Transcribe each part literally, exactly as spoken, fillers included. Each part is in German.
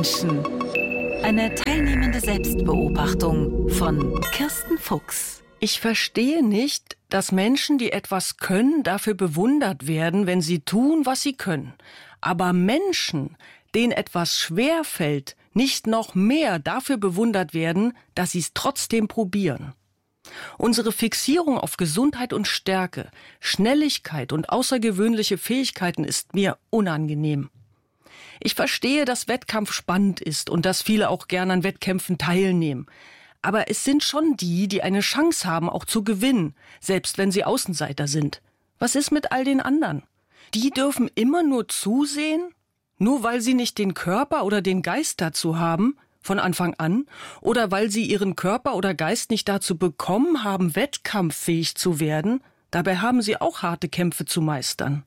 Menschen. Eine teilnehmende Selbstbeobachtung von Kirsten Fuchs. Ich verstehe nicht, dass Menschen, die etwas können, dafür bewundert werden, wenn sie tun, was sie können. Aber Menschen, denen etwas schwerfällt, nicht noch mehr dafür bewundert werden, dass sie es trotzdem probieren. Unsere Fixierung auf Gesundheit und Stärke, Schnelligkeit und außergewöhnliche Fähigkeiten ist mir unangenehm. Ich verstehe, dass Wettkampf spannend ist und dass viele auch gern an Wettkämpfen teilnehmen. Aber es sind schon die, die eine Chance haben, auch zu gewinnen, selbst wenn sie Außenseiter sind. Was ist mit all den anderen? Die dürfen immer nur zusehen, nur weil sie nicht den Körper oder den Geist dazu haben, von Anfang an, oder weil sie ihren Körper oder Geist nicht dazu bekommen haben, wettkampffähig zu werden. Dabei haben sie auch harte Kämpfe zu meistern.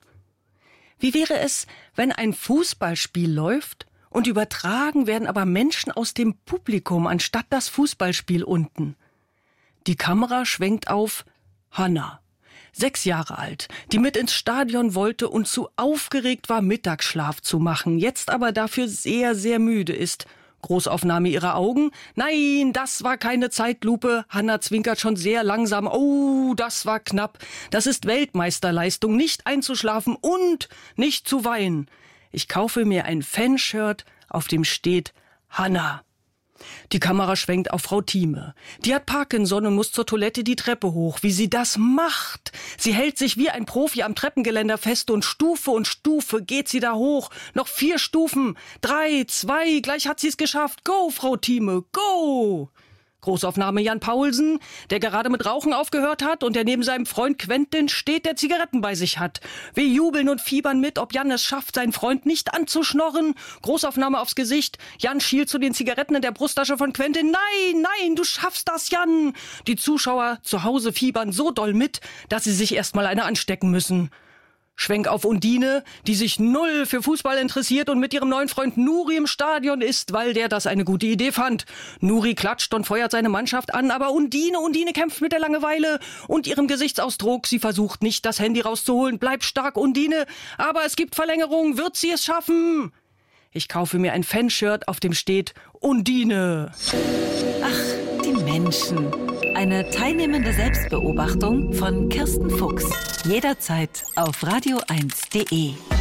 Wie wäre es, wenn ein Fußballspiel läuft und übertragen werden aber Menschen aus dem Publikum anstatt das Fußballspiel unten? Die Kamera schwenkt auf Hanna, sechs Jahre alt, die mit ins Stadion wollte und zu aufgeregt war, Mittagsschlaf zu machen, jetzt aber dafür sehr, sehr müde ist. Großaufnahme ihrer Augen. Nein, das war keine Zeitlupe. Hanna zwinkert schon sehr langsam. Oh, das war knapp. Das ist Weltmeisterleistung, nicht einzuschlafen und nicht zu weinen. Ich kaufe mir ein Fanshirt, auf dem steht Hanna. Die Kamera schwenkt auf Frau Thieme. Die hat Parkinson und muss zur Toilette die Treppe hoch. Wie sie das macht! Sie hält sich wie ein Profi am Treppengeländer fest und Stufe und Stufe geht sie da hoch. Noch vier Stufen. Drei, zwei, gleich hat sie es geschafft. Go, Frau Thieme, go! Großaufnahme Jan Paulsen, der gerade mit Rauchen aufgehört hat und der neben seinem Freund Quentin steht, der Zigaretten bei sich hat. Wir jubeln und fiebern mit, ob Jan es schafft, seinen Freund nicht anzuschnorren. Großaufnahme aufs Gesicht. Jan schielt zu den Zigaretten in der Brusttasche von Quentin. Nein, nein, du schaffst das, Jan! Die Zuschauer zu Hause fiebern so doll mit, dass sie sich erst mal eine anstecken müssen. Schwenk auf Undine, die sich null für Fußball interessiert und mit ihrem neuen Freund Nuri im Stadion ist, weil der das eine gute Idee fand. Nuri klatscht und feuert seine Mannschaft an, aber Undine, Undine kämpft mit der Langeweile und ihrem Gesichtsausdruck. Sie versucht nicht, das Handy rauszuholen. Bleib stark, Undine, aber es gibt Verlängerung. Wird sie es schaffen? Ich kaufe mir ein Fanshirt, auf dem steht Undine. Ach, die Menschen. Eine teilnehmende Selbstbeobachtung von Kirsten Fuchs. Jederzeit auf radio eins punkt de.